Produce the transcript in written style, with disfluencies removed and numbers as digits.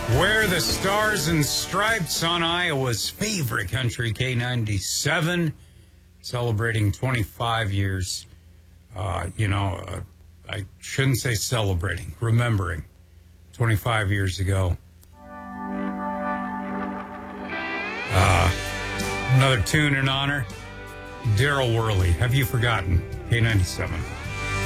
Where the Stars and Stripes on Iowa's favorite country, K97, celebrating 25 years. I shouldn't say celebrating, remembering 25 years ago. Another tune in honor. Daryl Worley, Have You Forgotten? K97.